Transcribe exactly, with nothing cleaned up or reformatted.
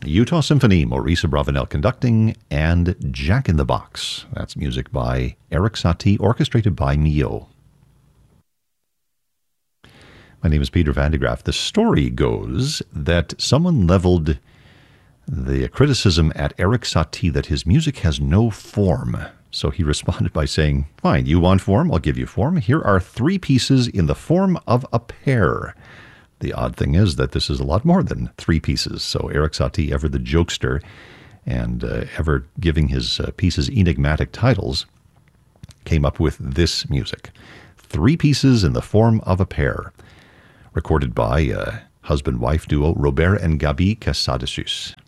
Utah Symphony, Maurice Abravanel conducting, and Jack in the Box. That's music by Erik Satie, orchestrated by Mio. My name is Peter Van de Graaff. The story goes that someone leveled the criticism at Erik Satie that his music has no form. So he responded by saying, fine, you want form? I'll give you form. Here are three pieces in the form of a pair. The odd thing is that this is a lot more than three pieces. So Erik Satie, ever the jokester and uh, ever giving his uh, pieces enigmatic titles, came up with this music. Three pieces in the form of a pair. Recorded by uh, husband-wife duo Robert and Gabi Casadesus.